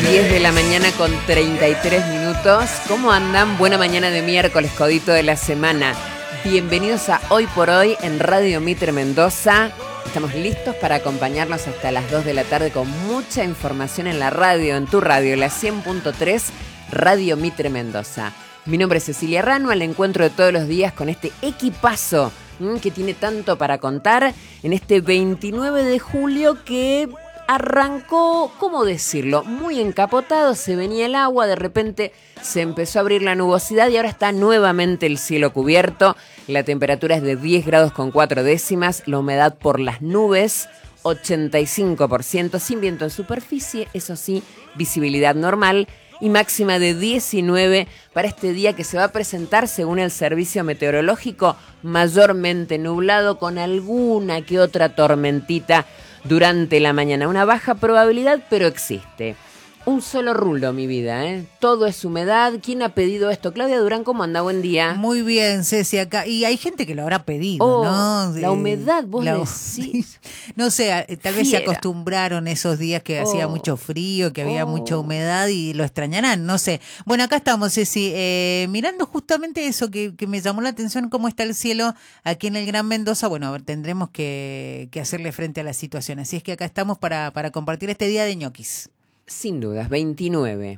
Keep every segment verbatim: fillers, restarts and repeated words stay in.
diez de la mañana con treinta y tres minutos. ¿Cómo andan? Buena mañana de miércoles, codito de la semana. Bienvenidos a Hoy por Hoy en Radio Mitre Mendoza. Estamos listos para acompañarnos hasta las dos de la tarde con mucha información en la radio, en tu radio, la cien punto tres, Radio Mitre Mendoza. Mi nombre es Cecilia Rano, al encuentro de todos los días con este equipazo mmm, que tiene tanto para contar en este veintinueve de julio que arrancó, ¿cómo decirlo? Muy encapotado, se venía el agua, de repente se empezó a abrir la nubosidad y ahora está nuevamente el cielo cubierto. La temperatura es de diez grados con cuatro décimas, la humedad por las nubes, ochenta y cinco por ciento, sin viento en superficie, eso sí, visibilidad normal y máxima de diecinueve para este día que se va a presentar, según el servicio meteorológico, mayormente nublado con alguna que otra tormentita durante la mañana. Una baja probabilidad, pero existe. Un solo rulo, mi vida, ¿eh? Todo es humedad. ¿Quién ha pedido esto? Claudia Durán, ¿cómo anda? Buen día. Muy bien, Ceci, acá. Y hay gente que lo habrá pedido, oh, ¿no? La humedad, vos la, decís. No sé, tal vez Fiera. se acostumbraron esos días que oh. hacía mucho frío, que había oh. mucha humedad y lo extrañarán, no sé. Bueno, acá estamos, Ceci, eh, mirando justamente eso que, que me llamó la atención, cómo está el cielo aquí en el Gran Mendoza. Bueno, a ver, tendremos que, que hacerle frente a la situación. Así es que acá estamos para, para compartir este día de ñoquis. Sin dudas, veintinueve.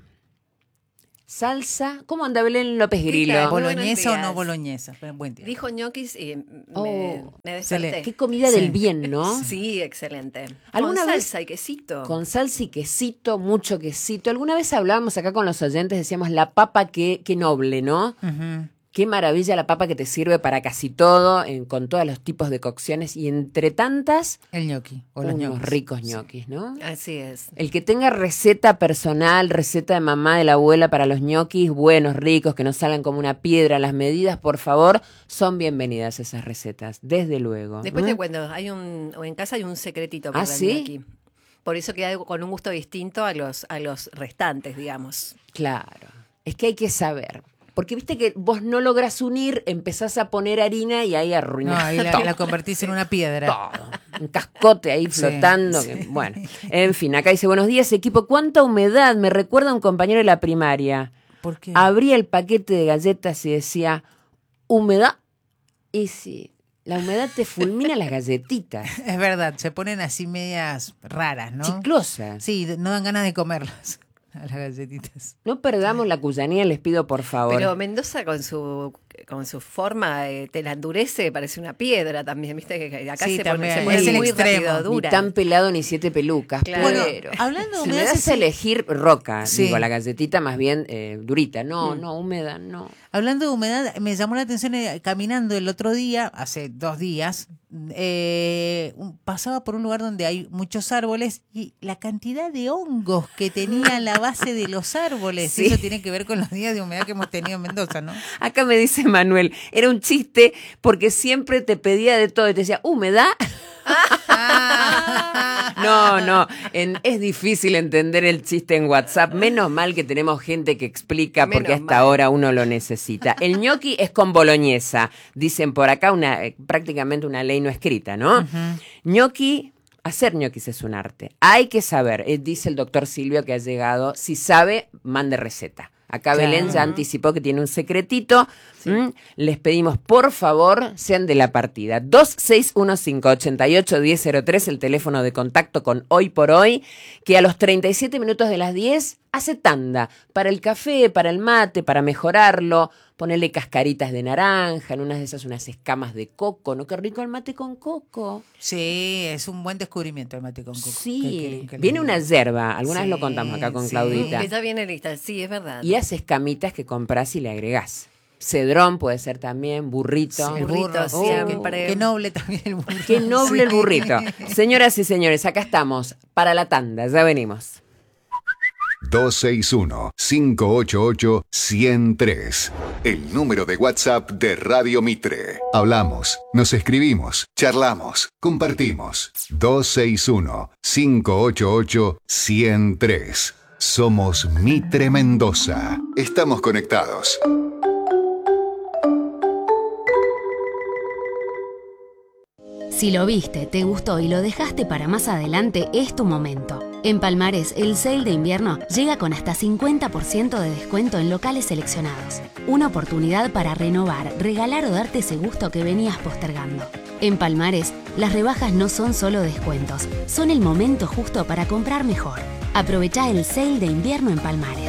Salsa, ¿cómo anda Belén López Grillo? ¿Boloñesa o no boloñesa? Buen día. Dijo ñoquis y me, oh, me desperté. Qué comida sí. del bien, ¿no? Sí, excelente. ¿Alguna con vez, salsa y quesito. Con salsa y quesito, mucho quesito. Alguna vez hablábamos acá con los oyentes, decíamos la papa qué, qué noble, ¿no? Uh-huh. Qué maravilla la papa que te sirve para casi todo, en, con todos los tipos de cocciones y entre tantas, el ñoqui o los unos ñoquis. ricos ñoquis, ¿no? Así es. El que tenga receta personal, receta de mamá, de la abuela para los ñoquis, buenos, ricos, que no salgan como una piedra, las medidas, por favor, son bienvenidas esas recetas, desde luego. Después ¿eh? te cuento, hay un, o en casa hay un secretito para ¿Ah, el sí? ñoqui. Por eso queda con un gusto distinto a los, a los restantes, digamos. Claro, es que hay que saber. Porque viste que vos no lográs unir, empezás a poner harina y ahí arruinás. No, ahí la, la convertís en una piedra. Todo. Un cascote ahí flotando. Sí, que, sí. Bueno, en fin, acá dice, buenos días equipo, ¿cuánta humedad? Me recuerda a un compañero de la primaria. ¿Por qué? Abría el paquete de galletas y decía, ¿humedad? Y sí, la humedad te fulmina las galletitas. Es verdad, se ponen así medias raras, ¿no? Chiclosas. Sí, no dan ganas de comerlas. A las galletitas. No perdamos la cuyanía, les pido por favor. Pero Mendoza con su con su forma eh, te la endurece, parece una piedra también, viste que acá Sí, se también. pone, se pone Es el muy extremo. rápido, Ni dura. tan pelado ni siete pelucas. Claro. Pero Bueno, hablando de si me humedad, das a sí. elegir roca, Sí. digo, la galletita más bien eh, durita. No, Mm. no, húmeda, no. Hablando de humedad, me llamó la atención eh, caminando el otro día, hace dos días, eh, un- pasaba por un lugar donde hay muchos árboles y la cantidad de hongos que tenía la base de los árboles. Sí. Eso tiene que ver con los días de humedad que hemos tenido en Mendoza, ¿no? Acá me dice Manuel, era un chiste porque siempre te pedía de todo y te decía, ¿humedad? No, no, en- es difícil entender el chiste en WhatsApp. Menos mal que tenemos gente que explica porque Menos hasta mal. ahora uno lo necesita. El ñoqui es con boloñesa, dicen por acá, una eh, prácticamente una ley no escrita, ¿no? Ujú. Ñoqui, hacer ñoquis es un arte. Hay que saber, eh, dice el doctor Silvio que ha llegado, si sabe, mande receta. Acá Claro. Belén ya anticipó que tiene un secretito. ¿Mm? Les pedimos, por favor, sean de la partida. dos seis uno cinco, ocho ocho, uno cero cero tres, el teléfono de contacto con Hoy por Hoy, que a los treinta y siete minutos de las diez hace tanda. Para el café, para el mate, para mejorarlo. Ponerle cascaritas de naranja, en unas de esas unas escamas de coco. ¿No? Qué rico el mate con coco. Sí, es un buen descubrimiento el mate con coco. ¿Qué Sí, quieren que les viene diga? una yerba. Algunas Sí, lo contamos acá con sí. Claudita. Que ya viene lista, sí, es verdad. Y haces escamitas que compras y le agregás. Cedrón puede ser también, burrito. El burrito burro, Oh, siempre. Qué noble también el burro. Qué noble el Sí. burrito. Señoras y señores, acá estamos para la tanda, ya venimos. dos seis uno, cinco ocho ocho, uno cero tres. El número de WhatsApp de Radio Mitre. Hablamos, nos escribimos, charlamos, compartimos. dos seis uno, cinco ocho ocho, uno cero tres. Somos Mitre Mendoza. Estamos conectados. Si lo viste, te gustó y lo dejaste para más adelante, es tu momento. En Palmares, el sale de invierno llega con hasta cincuenta por ciento de descuento en locales seleccionados. Una oportunidad para renovar, regalar o darte ese gusto que venías postergando. En Palmares, las rebajas no son solo descuentos, son el momento justo para comprar mejor. Aprovechá el sale de invierno en Palmares.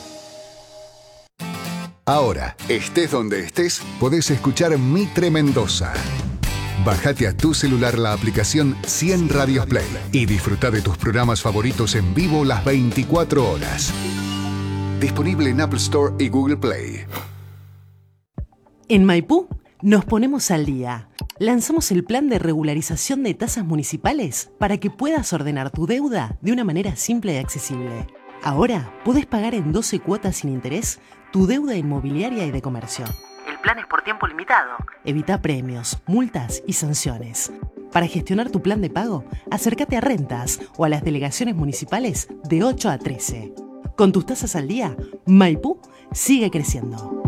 Ahora, estés donde estés, podés escuchar Mitre Mendoza. Bájate a tu celular la aplicación cien Radios Play y disfruta de tus programas favoritos en vivo las veinticuatro horas. Disponible en Apple Store y Google Play. En Maipú nos ponemos al día. Lanzamos el plan de regularización de tasas municipales para que puedas ordenar tu deuda de una manera simple y accesible. Ahora podés pagar en doce cuotas sin interés tu deuda inmobiliaria y de comercio. El plan es por tiempo limitado. Evita premios, multas y sanciones. Para gestionar tu plan de pago, acércate a Rentas o a las delegaciones municipales de ocho a trece. Con tus tasas al día, Maipú sigue creciendo.